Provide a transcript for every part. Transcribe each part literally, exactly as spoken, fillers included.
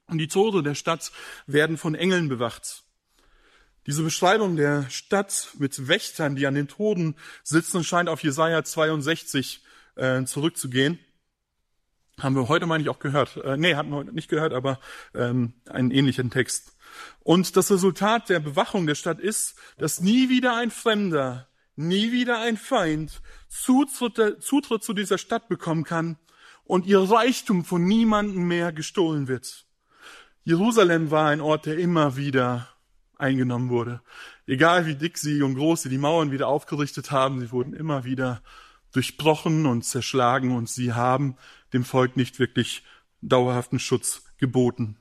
Und die Tore der Stadt werden von Engeln bewacht. Diese Beschreibung der Stadt mit Wächtern, die an den Toren sitzen, scheint auf Jesaja zweiundsechzig äh, zurückzugehen. Haben wir heute, meine ich, auch gehört. Äh, nee, hatten wir heute nicht gehört, aber ähm, einen ähnlichen Text. Und das Resultat der Bewachung der Stadt ist, dass nie wieder ein Fremder, nie wieder ein Feind Zutritt, Zutritt zu dieser Stadt bekommen kann und ihr Reichtum von niemandem mehr gestohlen wird. Jerusalem war ein Ort, der immer wieder eingenommen wurde. Egal wie dick sie und groß sie die Mauern wieder aufgerichtet haben, sie wurden immer wieder durchbrochen und zerschlagen und sie haben dem Volk nicht wirklich dauerhaften Schutz geboten.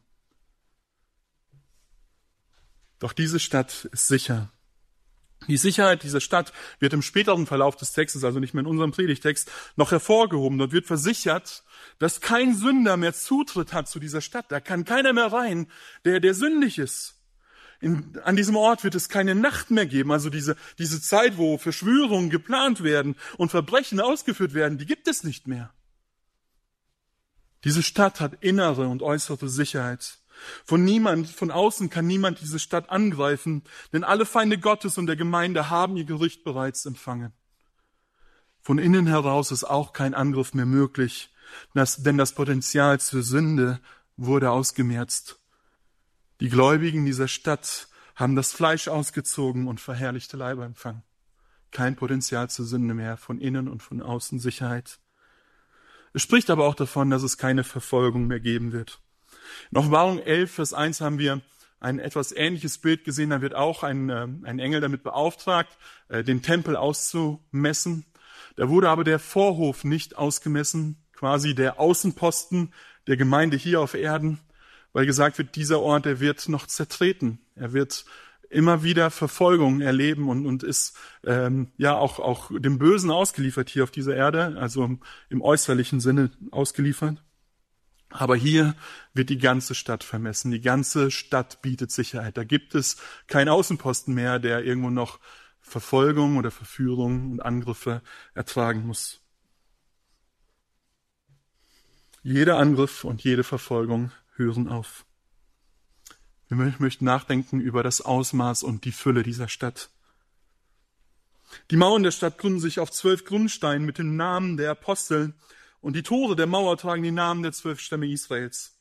Doch diese Stadt ist sicher. Die Sicherheit dieser Stadt wird im späteren Verlauf des Textes, also nicht mehr in unserem Predigtext, noch hervorgehoben. Dort wird versichert, dass kein Sünder mehr Zutritt hat zu dieser Stadt. Da kann keiner mehr rein, der, der sündig ist. In, an diesem Ort wird es keine Nacht mehr geben. Also diese, diese Zeit, wo Verschwörungen geplant werden und Verbrechen ausgeführt werden, die gibt es nicht mehr. Diese Stadt hat innere und äußere Sicherheit. Von niemand, von außen kann niemand diese Stadt angreifen, denn alle Feinde Gottes und der Gemeinde haben ihr Gericht bereits empfangen. Von innen heraus ist auch kein Angriff mehr möglich, denn das Potenzial zur Sünde wurde ausgemerzt. Die Gläubigen dieser Stadt haben das Fleisch ausgezogen und verherrlichte Leiber empfangen. Kein Potenzial zur Sünde mehr, von innen und von außen Sicherheit. Es spricht aber auch davon, dass es keine Verfolgung mehr geben wird. In Offenbarung elf, Vers eins haben wir ein etwas ähnliches Bild gesehen. Da wird auch ein, ein Engel damit beauftragt, den Tempel auszumessen. Da wurde aber der Vorhof nicht ausgemessen, quasi der Außenposten der Gemeinde hier auf Erden, weil gesagt wird, dieser Ort, der wird noch zertreten. Er wird immer wieder Verfolgung erleben und, und ist ähm, ja auch, auch dem Bösen ausgeliefert hier auf dieser Erde, also im, im äußerlichen Sinne ausgeliefert. Aber hier wird die ganze Stadt vermessen. Die ganze Stadt bietet Sicherheit. Da gibt es keinen Außenposten mehr, der irgendwo noch Verfolgung oder Verführung und Angriffe ertragen muss. Jeder Angriff und jede Verfolgung hören auf. Wir möchten nachdenken über das Ausmaß und die Fülle dieser Stadt. Die Mauern der Stadt gründen sich auf zwölf Grundsteinen mit dem Namen der Apostel. Und die Tore der Mauer tragen die Namen der zwölf Stämme Israels.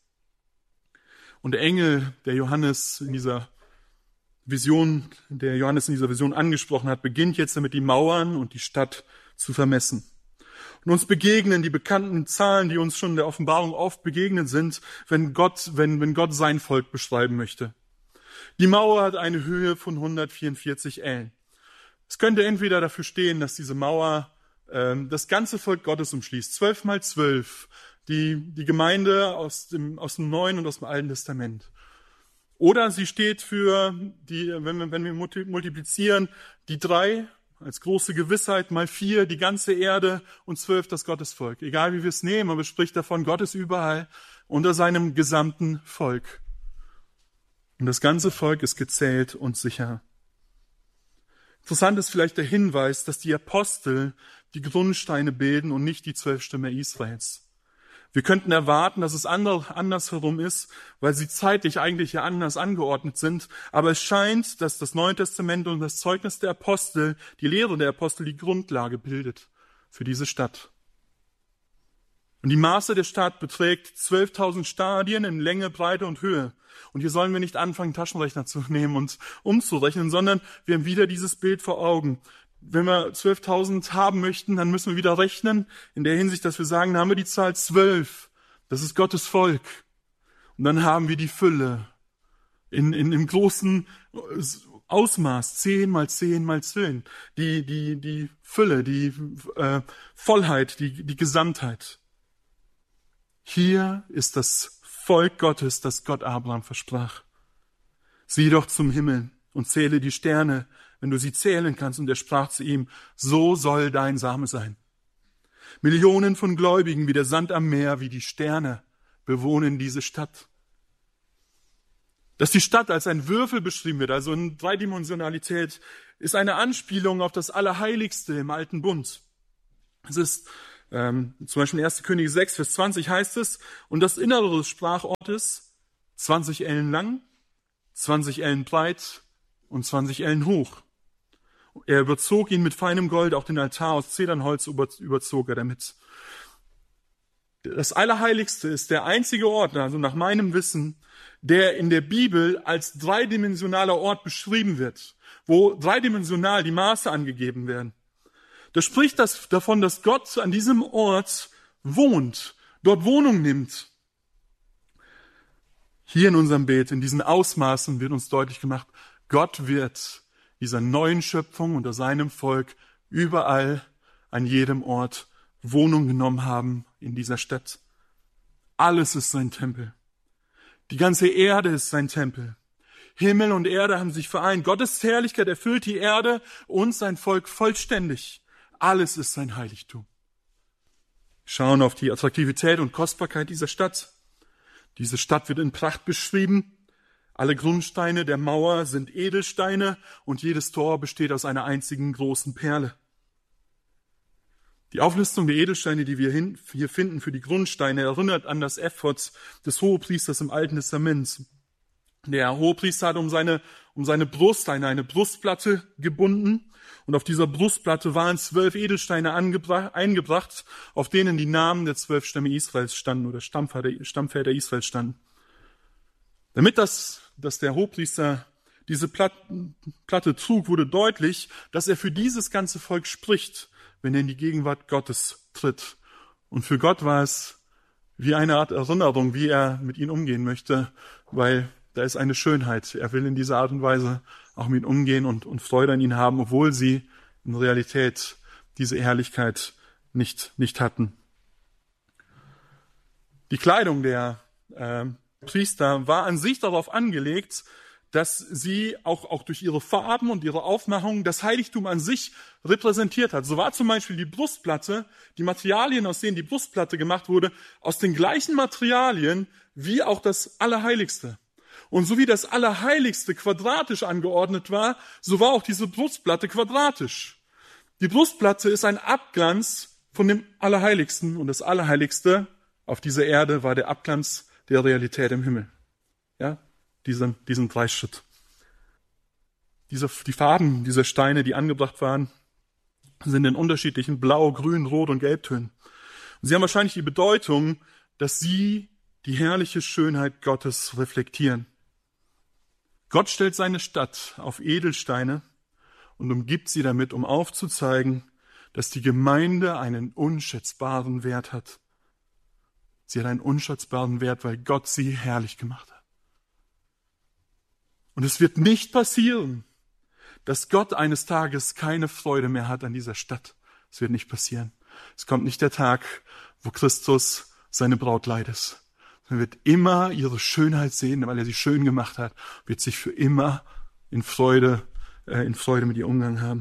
Und der Engel, der Johannes in dieser Vision, der Johannes in dieser Vision angesprochen hat, beginnt jetzt damit, die Mauern und die Stadt zu vermessen. Und uns begegnen die bekannten Zahlen, die uns schon in der Offenbarung oft begegnet sind, wenn Gott, wenn, wenn Gott sein Volk beschreiben möchte. Die Mauer hat eine Höhe von hundertvierundvierzig Ellen. Es könnte entweder dafür stehen, dass diese Mauer das ganze Volk Gottes umschließt, zwölf mal zwölf, die, die Gemeinde aus dem, aus dem Neuen und aus dem Alten Testament. Oder sie steht für, die, wenn wir, wenn wir multiplizieren, die drei als große Gewissheit mal vier, die ganze Erde und zwölf das Gottesvolk. Egal wie wir es nehmen, aber es spricht davon, Gott ist überall unter seinem gesamten Volk. Und das ganze Volk ist gezählt und sicher. Interessant ist vielleicht der Hinweis, dass die Apostel die Grundsteine bilden und nicht die zwölf Stämme Israels. Wir könnten erwarten, dass es andersherum ist, weil sie zeitlich eigentlich ja anders angeordnet sind. Aber es scheint, dass das Neue Testament und das Zeugnis der Apostel, die Lehre der Apostel, die Grundlage bildet für diese Stadt. Und die Maße der Stadt beträgt zwölftausend Stadien in Länge, Breite und Höhe. Und hier sollen wir nicht anfangen, Taschenrechner zu nehmen und umzurechnen, sondern wir haben wieder dieses Bild vor Augen. Wenn wir zwölftausend haben möchten, dann müssen wir wieder rechnen, in der Hinsicht, dass wir sagen, dann haben wir die Zahl zwölf. Das ist Gottes Volk. Und dann haben wir die Fülle in, in, im großen Ausmaß, zehn mal zehn mal zehn. Die, die, die Fülle, die äh, Vollheit, die, die Gesamtheit. Hier ist das Volk Gottes, das Gott Abraham versprach. Sieh doch zum Himmel und zähle die Sterne, wenn du sie zählen kannst. Und er sprach zu ihm, so soll dein Same sein. Millionen von Gläubigen wie der Sand am Meer, wie die Sterne bewohnen diese Stadt. Dass die Stadt als ein Würfel beschrieben wird, also in Dreidimensionalität, ist eine Anspielung auf das Allerheiligste im Alten Bund. Es ist ähm, zum Beispiel in erster Könige sechs, Vers zwanzig heißt es, und das Innere des Sprachortes zwanzig Ellen lang, zwanzig Ellen breit und zwanzig Ellen hoch. Er überzog ihn mit feinem Gold, auch den Altar aus Zedernholz überzog er damit. Das Allerheiligste ist der einzige Ort, also nach meinem Wissen, der in der Bibel als dreidimensionaler Ort beschrieben wird, wo dreidimensional die Maße angegeben werden. Das spricht das davon, dass Gott an diesem Ort wohnt, dort Wohnung nimmt. Hier in unserem Bild, in diesen Ausmaßen wird uns deutlich gemacht, Gott wird dieser neuen Schöpfung unter seinem Volk überall an jedem Ort Wohnung genommen haben in dieser Stadt. Alles ist sein Tempel. Die ganze Erde ist sein Tempel. Himmel und Erde haben sich vereint. Gottes Herrlichkeit erfüllt die Erde und sein Volk vollständig. Alles ist sein Heiligtum. Schauen auf die Attraktivität und Kostbarkeit dieser Stadt. Diese Stadt wird in Pracht beschrieben. Alle Grundsteine der Mauer sind Edelsteine und jedes Tor besteht aus einer einzigen großen Perle. Die Auflistung der Edelsteine, die wir hier finden für die Grundsteine, erinnert an das Ephod des Hohepriesters im Alten Testament. Der Hohepriester hat um seine, um seine Brust eine, eine Brustplatte gebunden und auf dieser Brustplatte waren zwölf Edelsteine angebra- eingebracht, auf denen die Namen der zwölf Stämme Israels standen oder Stammväter, Stammväter Israels standen. Damit das, dass der Hohepriester diese Platte, Platte trug, wurde deutlich, dass er für dieses ganze Volk spricht, wenn er in die Gegenwart Gottes tritt. Und für Gott war es wie eine Art Erinnerung, wie er mit ihnen umgehen möchte, weil da ist eine Schönheit. Er will in dieser Art und Weise auch mit ihnen umgehen und, und Freude an ihnen haben, obwohl sie in Realität diese Herrlichkeit nicht, nicht hatten. Die Kleidung der äh, Priester war an sich darauf angelegt, dass sie auch, auch durch ihre Farben und ihre Aufmachung das Heiligtum an sich repräsentiert hat. So war zum Beispiel die Brustplatte, die Materialien, aus denen die Brustplatte gemacht wurde, aus den gleichen Materialien wie auch das Allerheiligste. Und so wie das Allerheiligste quadratisch angeordnet war, so war auch diese Brustplatte quadratisch. Die Brustplatte ist ein Abglanz von dem Allerheiligsten und das Allerheiligste auf dieser Erde war der Abglanz der Realität im Himmel. Ja? Diesen, diesen Dreischritt. Diese, die Farben dieser Steine, die angebracht waren, sind in unterschiedlichen Blau, Grün, Rot und Gelbtönen. Und sie haben wahrscheinlich die Bedeutung, dass sie die herrliche Schönheit Gottes reflektieren. Gott stellt seine Stadt auf Edelsteine und umgibt sie damit, um aufzuzeigen, dass die Gemeinde einen unschätzbaren Wert hat. Sie hat einen unschätzbaren Wert, weil Gott sie herrlich gemacht hat. Und es wird nicht passieren, dass Gott eines Tages keine Freude mehr hat an dieser Stadt. Es wird nicht passieren. Es kommt nicht der Tag, wo Christus seine Braut leidet. Er wird immer ihre Schönheit sehen, weil er sie schön gemacht hat, wird sich für immer in Freude, äh, in Freude mit ihr Umgang haben.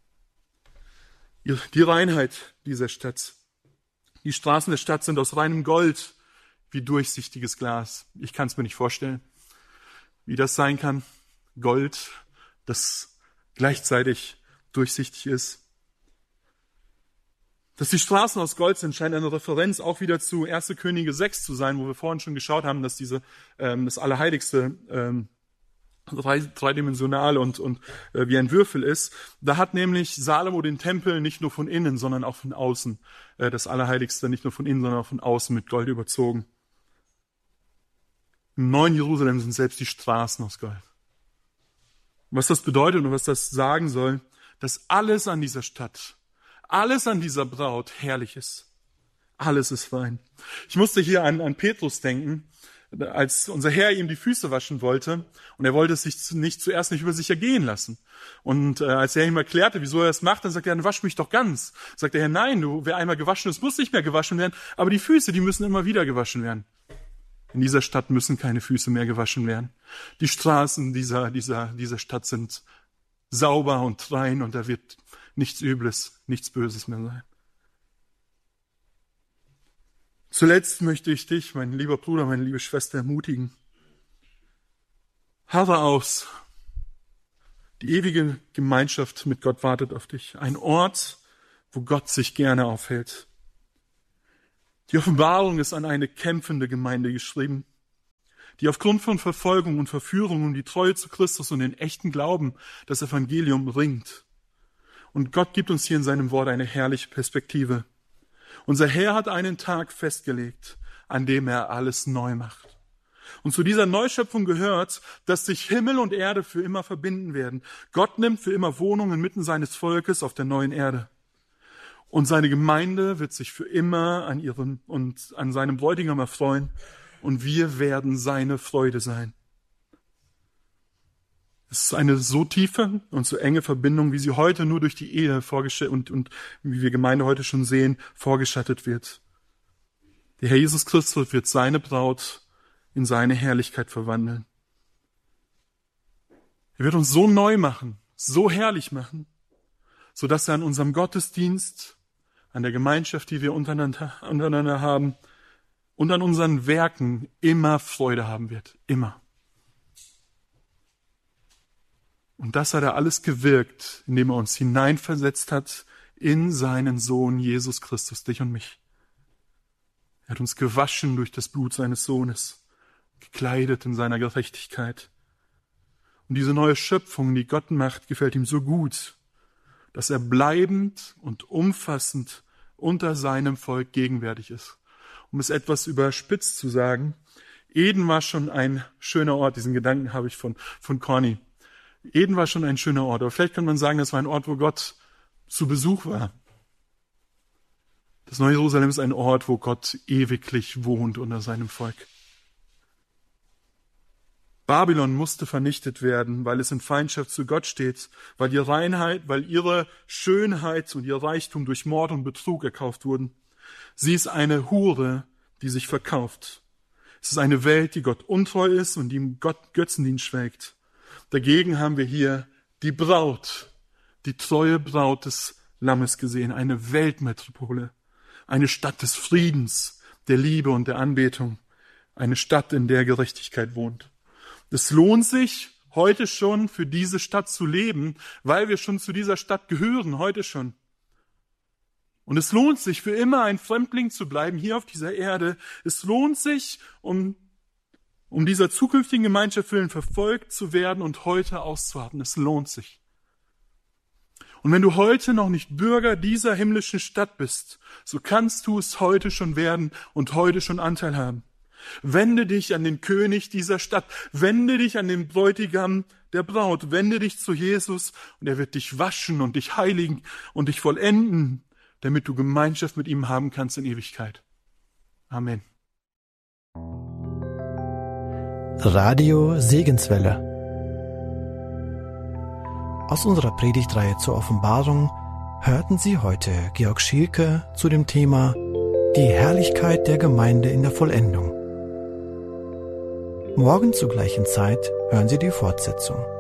Die Reinheit dieser Stadt. Die Straßen der Stadt sind aus reinem Gold, wie durchsichtiges Glas. Ich kann es mir nicht vorstellen, wie das sein kann. Gold, das gleichzeitig durchsichtig ist. Dass die Straßen aus Gold sind, scheint eine Referenz auch wieder zu erster Könige sechs zu sein, wo wir vorhin schon geschaut haben, dass diese ähm, das Allerheiligste ähm, drei, dreidimensional und, und äh, wie ein Würfel ist. Da hat nämlich Salomo den Tempel nicht nur von innen, sondern auch von außen, äh, das Allerheiligste nicht nur von innen, sondern auch von außen mit Gold überzogen. Im neuen Jerusalem sind selbst die Straßen aus Gold. Was das bedeutet und was das sagen soll, dass alles an dieser Stadt, alles an dieser Braut herrlich ist. Alles ist fein. Ich musste hier an, an Petrus denken, als unser Herr ihm die Füße waschen wollte und er wollte es sich nicht zuerst nicht über sich ergehen lassen. Und äh, als er ihm erklärte, wieso er es macht, dann sagt er, dann wasch mich doch ganz. Sagt der Herr, nein, du, wer einmal gewaschen ist, muss nicht mehr gewaschen werden, aber die Füße, die müssen immer wieder gewaschen werden. In dieser Stadt müssen keine Füße mehr gewaschen werden. Die Straßen dieser, dieser, dieser Stadt sind sauber und rein und da wird nichts Übles, nichts Böses mehr sein. Zuletzt möchte ich dich, mein lieber Bruder, meine liebe Schwester, ermutigen. Harre aus. Die ewige Gemeinschaft mit Gott wartet auf dich. Ein Ort, wo Gott sich gerne aufhält. Die Offenbarung ist an eine kämpfende Gemeinde geschrieben. die aufgrund von Verfolgung und Verführung um die Treue zu Christus und den echten Glauben das Evangelium ringt. Und Gott gibt uns hier in seinem Wort eine herrliche Perspektive. Unser Herr hat einen Tag festgelegt, an dem er alles neu macht. Und zu dieser Neuschöpfung gehört, dass sich Himmel und Erde für immer verbinden werden. Gott nimmt für immer Wohnung inmitten seines Volkes auf der neuen Erde. Und seine Gemeinde wird sich für immer an ihrem und an seinem Bräutigam erfreuen. Und wir werden seine Freude sein. Es ist eine so tiefe und so enge Verbindung, wie sie heute nur durch die Ehe vorgestellt und, und wie wir Gemeinde heute schon sehen, vorgeschattet wird. Der Herr Jesus Christus wird seine Braut in seine Herrlichkeit verwandeln. Er wird uns so neu machen, so herrlich machen, so dass er an unserem Gottesdienst, an der Gemeinschaft, die wir untereinander, untereinander haben, und an unseren Werken immer Freude haben wird. Immer. Und das hat er alles gewirkt, indem er uns hineinversetzt hat in seinen Sohn Jesus Christus, dich und mich. Er hat uns gewaschen durch das Blut seines Sohnes, gekleidet in seiner Gerechtigkeit. Und diese neue Schöpfung, die Gott macht, gefällt ihm so gut, dass er bleibend und umfassend unter seinem Volk gegenwärtig ist. Um es etwas überspitzt zu sagen, Eden war schon ein schöner Ort. Diesen Gedanken habe ich von, von Conny. Eden war schon ein schöner Ort. Aber vielleicht kann man sagen, das war ein Ort, wo Gott zu Besuch war. Das Neue Jerusalem ist ein Ort, wo Gott ewiglich wohnt unter seinem Volk. Babylon musste vernichtet werden, weil es in Feindschaft zu Gott steht, weil ihre Reinheit, weil ihre Schönheit und ihr Reichtum durch Mord und Betrug erkauft wurden. Sie ist eine Hure, die sich verkauft. Es ist eine Welt, die Gott untreu ist und die im Gott Götzendienst schwelgt. Dagegen haben wir hier die Braut, die treue Braut des Lammes gesehen, eine Weltmetropole, eine Stadt des Friedens, der Liebe und der Anbetung, eine Stadt, in der Gerechtigkeit wohnt. Es lohnt sich, heute schon für diese Stadt zu leben, weil wir schon zu dieser Stadt gehören, heute schon. Und es lohnt sich, für immer ein Fremdling zu bleiben hier auf dieser Erde. Es lohnt sich, um, um dieser zukünftigen Gemeinschaft willen verfolgt zu werden und heute auszuharren. Es lohnt sich. Und wenn du heute noch nicht Bürger dieser himmlischen Stadt bist, so kannst du es heute schon werden und heute schon Anteil haben. Wende dich an den König dieser Stadt. Wende dich an den Bräutigam der Braut. Wende dich zu Jesus und er wird dich waschen und dich heiligen und dich vollenden, damit du Gemeinschaft mit ihm haben kannst in Ewigkeit. Amen. Radio Segenswelle. Aus unserer Predigtreihe zur Offenbarung hörten Sie heute Georg Schielke zu dem Thema Die Herrlichkeit der Gemeinde in der Vollendung. Morgen zur gleichen Zeit hören Sie die Fortsetzung.